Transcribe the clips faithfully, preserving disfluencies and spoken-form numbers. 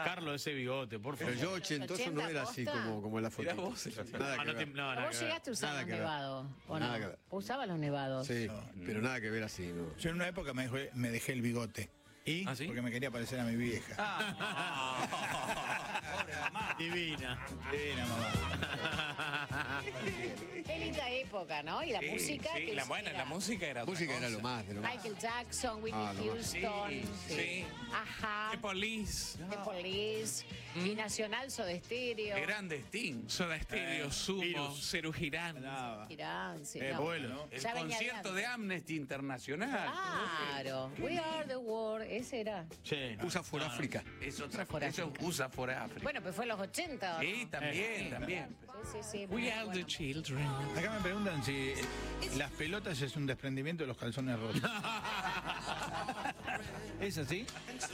Carlos, ese bigote, por favor. Pero yo ochentoso no era así como, como en la foto. Nada Ah, que no te- ver. no, nada Vos que ver. llegaste a usar Nada los que ver. nevados, ¿o Nada que no? ver. Usaba los nevados. Sí, pero nada que ver así, ¿no? Yo en una época me dejé, me dejé el bigote. ¿Y? ¿Ah, sí? Porque me quería parecer a mi vieja. Pobre mamá. Divina. Divina mamá. Qué linda época, ¿no? Y la Sí, música. sí, que la buena, era la música era La otra música era cosa. lo más, de lo más. Michael Jackson, Whitney Ah, lo más. Houston. Sí, sí. Ajá. The Police. The Police. Y Nacional Soda Stereo. Grande Sting. Soda Stereo, Sumo, Virus. Ceru Girán. Girán, sí, Eh, no. vuelo, ¿no? El Ya venía concierto de de Amnesty Internacional. Claro. We are the world. Ese era. Sí. Usa for África. Es otra For cosa. Eso Africa. usa for Africa. Bueno, pues fue en los ochenta. ¿o no? Sí, también, también. Sí, sí, sí. We muy are bueno. the children. Acá me preguntan si las pelotas es un desprendimiento de los calzones rotos. ¿Es así?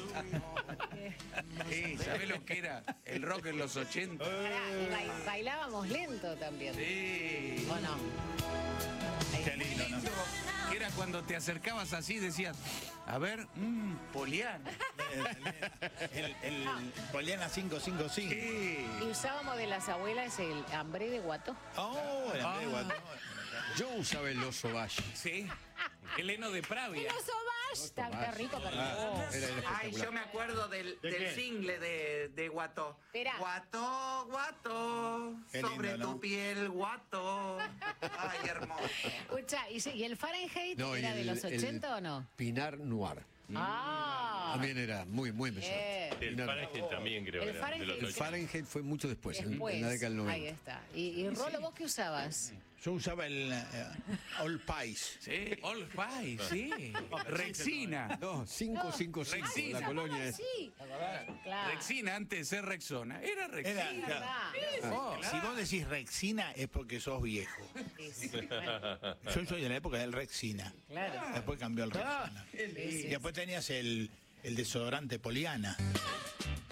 Sí, ¿sabés lo que era el rock en los ochenta? Pará, y ba- bailábamos lento también. Sí. ¿O no? Qué lindo, ¿no? Que era cuando te acercabas así y decías, a ver, mmm, Poliana. El, el, el Poliana cinco cinco cinco. Sí. Y usábamos de las abuelas el hambre de guato. Oh, el hambre de guatón. Yo usaba el oso Valle. Sí. El heno de Pravia. ¡El oso Vash! Está Vash. qué rico, pero Ah, no. era Ay, espectacular. yo me acuerdo del, ¿De del qué? single de, de Guató. Espera. Guató, guató, Qué sobre lindo, ¿no? tu piel, guató. Ay, hermoso. Escucha, ¿y, si- y el Fahrenheit No, y era de el- los el ochenta o no? Pinar Noir. Ah. También era muy, muy empezó. Eh, El Pinar- Fahrenheit también creo El era de Fahrenheit. los El ochenta. Fahrenheit fue mucho después, en- Después. en la década del Ahí noventa. está. ¿Y, y Rolo, vos qué usabas? Yo usaba el eh, All Pies. Sí, All Spice, sí. Rexina. No, cinco cinco cinco, Rexina. la colonia es. Sí. Claro. Rexina antes de ser Rexona. Era Era, Rexina. claro. ¿Verdad? Oh, Si vos decís Rexina es porque sos viejo. Sí, sí, bueno, Yo soy de la época del Rexina. claro. Después cambió el Rexina. Y después tenías el, el desodorante Poliana.